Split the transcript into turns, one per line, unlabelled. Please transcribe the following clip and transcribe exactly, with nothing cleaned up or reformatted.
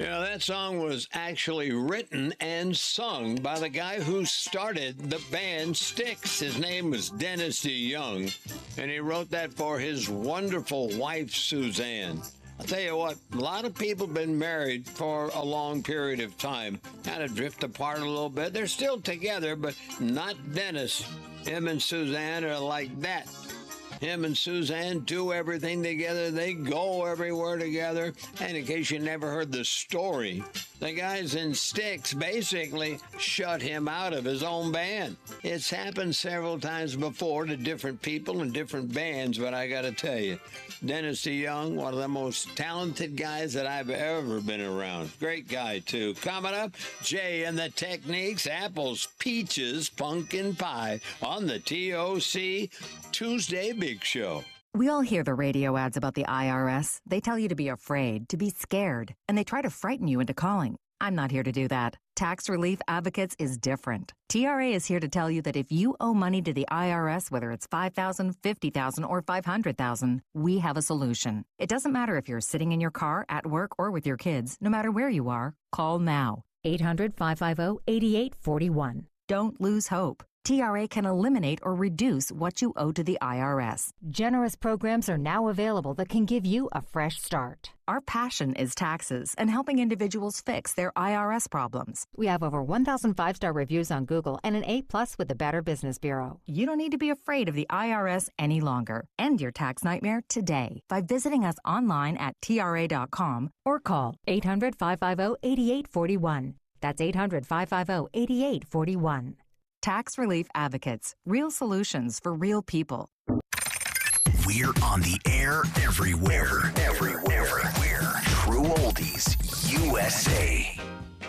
You know, that song was actually written and sung by the guy who started the band Styx. His name was Dennis DeYoung, and he wrote that for his wonderful wife, Suzanne. I'll tell you what, a lot of people have been married for a long period of time, kind of drift apart a little bit. They're still together, but not Dennis. Him and Suzanne are like that. Him and Suzanne do everything together. They go everywhere together. And in case you never heard the story, the guys in Styx basically shut him out of his own band. It's happened several times before to different people and different bands, but I got to tell you, Dennis DeYoung, one of the most talented guys that I've ever been around. Great guy, too. Coming up, Jay and the Techniques, apples, peaches, pumpkin pie on the T O C Tuesday Big Show.
We all hear the radio ads about the I R S. They tell you to be afraid, to be scared, and they try to frighten you into calling. I'm not here to do that. Tax Relief Advocates is different. T R A is here to tell you that if you owe money to the I R S, whether it's five thousand dollars, fifty thousand dollars, or five hundred thousand dollars, we have a solution. It doesn't matter if you're sitting in your car, at work, or with your kids. No matter where you are, call now.
eight hundred, five five zero, eight eight four one.
Don't lose hope. T R A can eliminate or reduce what you owe to the I R S.
Generous programs are now available that can give you a fresh start.
Our passion is taxes and helping individuals fix their I R S problems.
We have over one thousand five-star reviews on Google and an A plus with the Better Business Bureau.
You don't need to be afraid of the I R S any longer. End your tax nightmare today by visiting us online at T R A dot com
or call eight hundred, five five zero, eight eight four one. That's eight hundred, five five zero, eight eight four one.
Tax Relief Advocates. Real solutions for real people.
We're on the air everywhere. Everywhere. Everywhere. True Oldies U S A.